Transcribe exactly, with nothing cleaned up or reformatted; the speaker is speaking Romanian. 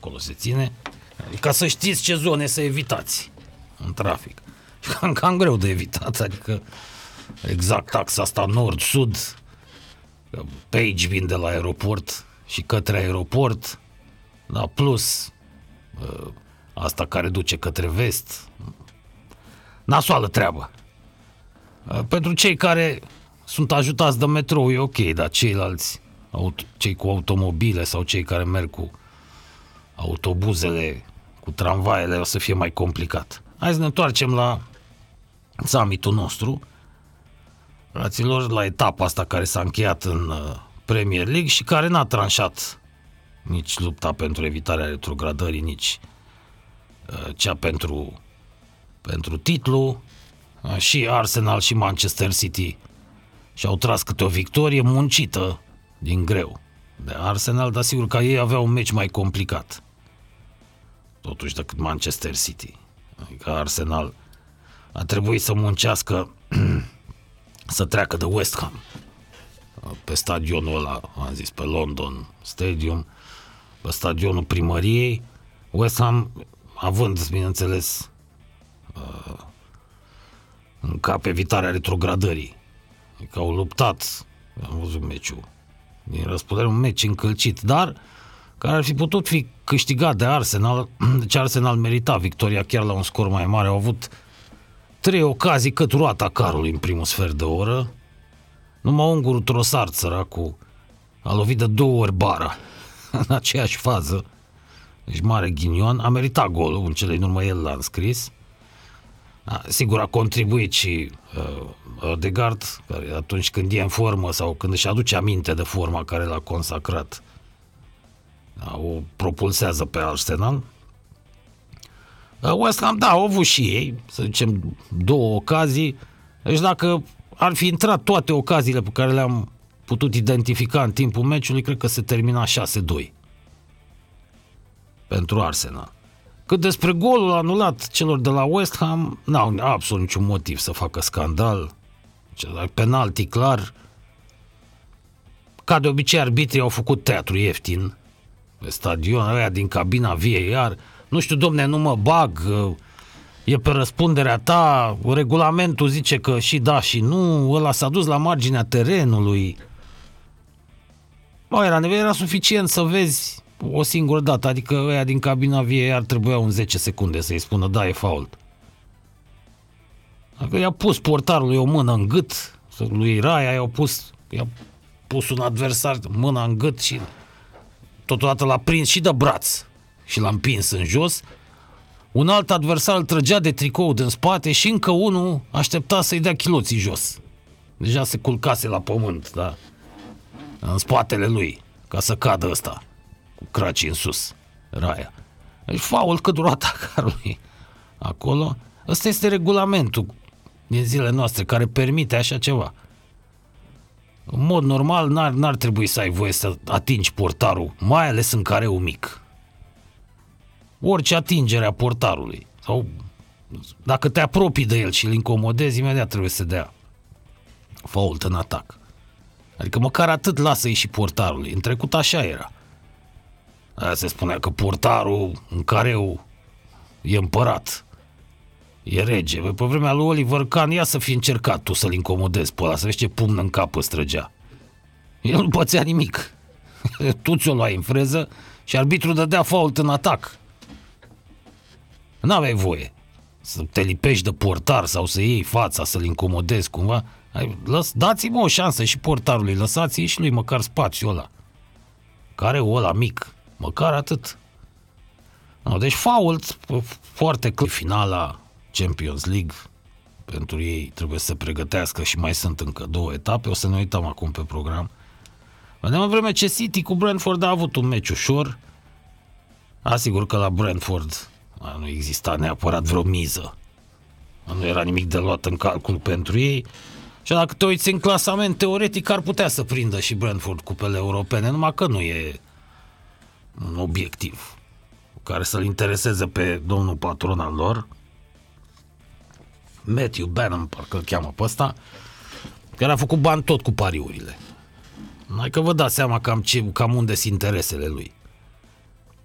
acolo se ține, ca să știți ce zone să evitați în trafic. Și cam, cam greu de evitat, adică exact axa asta nord-sud, pe aici vin de la aeroport și către aeroport, da, plus asta care duce către vest, nasoală treabă. Pentru cei care sunt ajutați de metrou e ok, dar ceilalți, cei cu automobile sau cei care merg cu autobuzele, cu tramvaiele, o să fie mai complicat. Hai să ne întoarcem la summitul nostru, fraților, la etapa asta care s-a încheiat în Premier League și care n-a tranșat nici lupta pentru evitarea retrogradării, nici cea pentru, pentru titlu. Și Arsenal și Manchester City și-au tras câte o victorie muncită din greu de Arsenal, dar sigur că ei aveau un meci mai complicat totuși decât Manchester City. Adică Arsenal a trebuit să muncească să treacă de West Ham pe stadionul ăla, am zis, pe London Stadium, pe stadionul primăriei. West Ham, având, bineînțeles, în cap evitarea retrogradării, că au luptat, am văzut meciul din răspundere, un meci încălcit, dar care ar fi putut fi câștigat de Arsenal. Deci Arsenal merita victoria chiar la un scor mai mare. Au avut trei ocazii cât roata carului în primul sfert de oră. Numai ungurul Trossard, săracul, a lovit de două ori bara în aceeași fază. Deci mare ghinion. A meritat golul, în cele din urmă el l-a înscris. Da, sigur a contribuit și uh, Odegaard, care atunci când e în formă sau când își aduce aminte de forma care l-a consacrat, da, o propulsează pe Arsenal. uh, West Ham, da, au avut și ei, să zicem, două ocazii. Deci dacă ar fi intrat toate ocaziile pe care le-am putut identifica în timpul meciului, cred că se termina șase doi pentru Arsenal. Cât despre golul anulat celor de la West Ham, n-au absolut niciun motiv să facă scandal. Penalti clar. Ca de obicei, arbitrii au făcut teatru ieftin pe stadion, ăia din cabina V A R. Nu știu, domne, nu mă bag, e pe răspunderea ta, regulamentul zice că și da și nu, ăla s-a dus la marginea terenului. Bă, era, era suficient să vezi o singură dată, adică ăia din cabina V A R trebuiau în zece secunde să-i spună da, e fault. Dacă i-a pus portarului o mână în gât, lui Raya i-a pus, i-a pus un adversar mâna în gât și totodată l-a prins și de braț și l-a împins în jos. Un alt adversar îl trăgea de tricou din spate și încă unul aștepta să-i dea chiloții jos. Deja se culcase la pământ, da? În spatele lui, ca să cadă ăsta cu cracii în sus, Raya. Deci fault cât roata carului acolo. Ăsta este regulamentul din zilele noastre care permite așa ceva. În mod normal n-ar, n-ar trebui să ai voie să atingi portarul, mai ales în careul mic. Orice atingere a portarului sau dacă te apropii de el și îl incomodezi, imediat trebuie să dea fault în atac. Adică măcar atât lasă-i și portarului. În trecut așa era. Aia se spunea că portarul în careu e împărat, e rege. Pe vremea lui Oliver Kahn, ia să fi încercat tu să-l incomodezi pe ăla, să vezi ce pumn în cap îți trăgea. El nu pățea nimic. Tu ți-o luai în freză și arbitrul dădea fault în atac. N-aveai voie să te lipești de portar sau să iei fața, să-l incomodezi cumva. Lăs, dați-mă o șansă și portarului, lăsați-i și lui măcar spațiul ăla. Care o ăla mic, măcar atât. No, deci fault foarte clar. Finala Champions League, pentru ei trebuie să se pregătească și mai sunt încă două etape, o să ne uităm acum pe program. Vedem în vreme ce City cu Brentford a avut un meci ușor. Asigur că la Brentford nu exista neapărat vreo miză. Nu era nimic de luat în calcul pentru ei. Și dacă te uiți în clasament, teoretic ar putea să prindă și Brentford cupele europene, numai că nu e un obiectiv care să-l intereseze pe domnul patron al lor, Matthew Benham, parcă îl cheamă pe ăsta, care a făcut bani tot cu pariurile. Hai că vă dați seama cam, ce, cam unde sunt interesele lui.